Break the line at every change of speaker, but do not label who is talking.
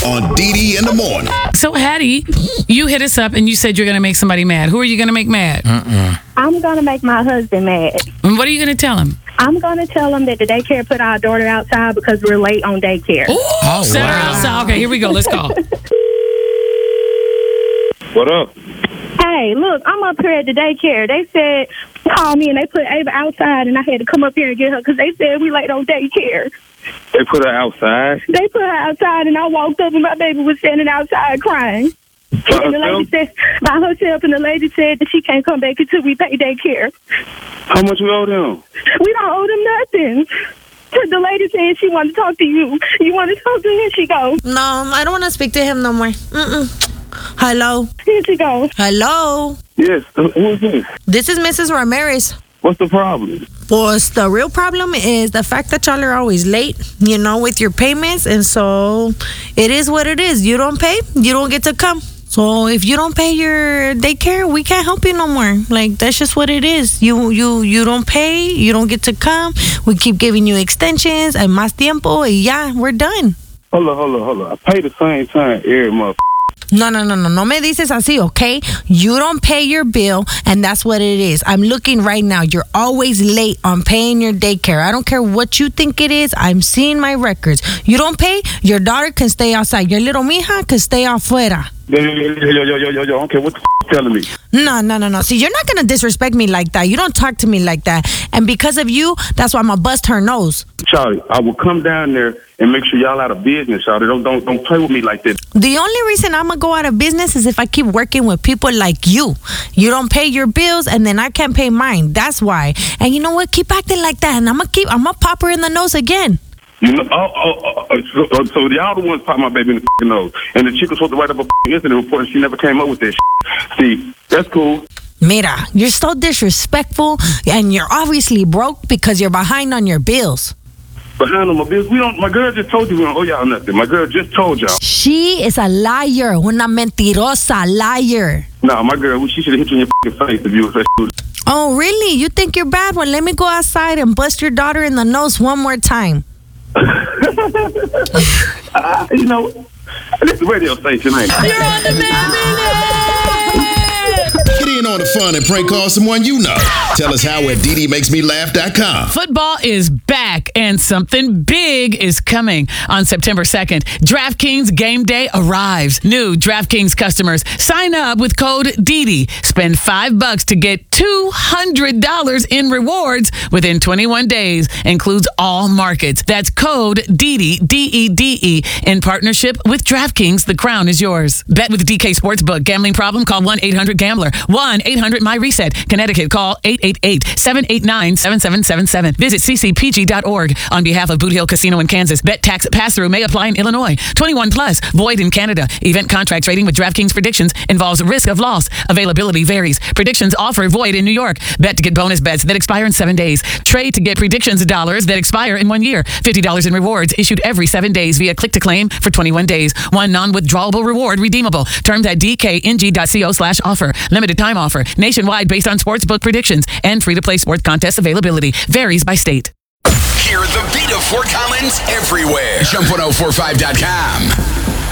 on Dee in the morning.
So, Hattie, you hit us up and you said you're going to make somebody mad. Who are you going to make mad?
I'm going to make my husband mad.
And what are you going to tell him?
I'm going to tell him that the daycare put our daughter outside because we're late on daycare.
Ooh, set her outside. Okay, here we go. Let's call.
What up?
Hey, look, I'm up here at the daycare. They said, call me, and they put Ava outside, and I had to come up here and get her because they said we late on daycare.
They put her outside?
They put her outside, and I walked up, and my baby was standing outside crying.
By
And the lady said, by herself, and the lady said that she can't come back until we pay daycare.
How much we owe them?
We don't owe them nothing. The lady said she wanted to talk to you. You want to talk to him? She goes.
No, I don't want to speak to him no more. Hello?
Here she goes.
Hello?
Yes, who is this?
This is Mrs. Ramirez.
What's the problem?
Well, the real problem is the fact that y'all are always late, with your payments. And so it is what it is. You don't pay, you don't get to come. So if you don't pay your daycare, we can't help you no more. Like, that's just what it is. You don't pay, you don't get to come. We keep giving you extensions and más tiempo. Y ya, we're done.
Hold on. I pay the same time every month.
No me dices así, okay? You don't pay your bill, and that's what it is. I'm looking right now. You're always late on paying your daycare. I don't care what you think it is. I'm seeing my records. You don't pay, your daughter can stay outside. Your little mija can stay afuera.
Yo, okay, what the you telling me?
No. See, you're not going to disrespect me like that. You don't talk to me like that. And because of you, that's why I'm going to bust her nose.
Charlie, I will come down there and make sure y'all out of business, Charlie. Don't play with me like that.
The only reason I'm going to go out of business is if I keep working with people like you. You don't pay your bills, and then I can't pay mine. That's why. And you know what? Keep acting like that, and I'm going to pop her in the nose again.
So y'all the ones pop my baby in the nose. And the chick was supposed to write up a incident report, and she never came up with that shit. See, that's cool.
Mira, you're so disrespectful, and you're obviously broke because you're behind on your bills.
Behind on my bills? My girl just told you we don't owe y'all nothing. My girl just told y'all.
She is a liar, una mentirosa liar.
Nah, my girl, she should have hit you in your face if you was that.
Oh, really? You think you're bad? Well, let me go outside and bust your daughter in the nose one more time.
This is the radio station, ain't it?
You're on the man.
Get in on the fun and prank call someone you know. Tell us how at DDMakesMeLaugh.com.
Football is back and something big is coming on September 2nd. DraftKings Game Day arrives. New DraftKings customers sign up with code DD. Spend $5 to get $200 in rewards within 21 days. Includes all markets. That's code DD, D-E-D-E, in partnership with DraftKings. The crown is yours. Bet with DK Sportsbook. Gambling problem? Call 1-800-GAMBLER. 1-800-MY-RESET. Connecticut, call 888-789-7777. Visit ccpg.org. On behalf of Boot Hill Casino in Kansas, bet tax pass-through may apply in Illinois. 21 plus, void in Canada. Event contract trading with DraftKings predictions involves risk of loss. Availability varies. Predictions offer void in New York. Bet to get bonus bets that expire in 7 days. Trade to get predictions dollars that expire in 1 year. $50 in rewards issued every 7 days via click to claim for 21 days. One non-withdrawable reward redeemable. Terms at dkng.co/offer. Limited time offer. Nationwide based on sportsbook predictions and free-to-play sports contest availability. Varies by state.
Hear the beat of Fort Collins everywhere. Jump1045.com.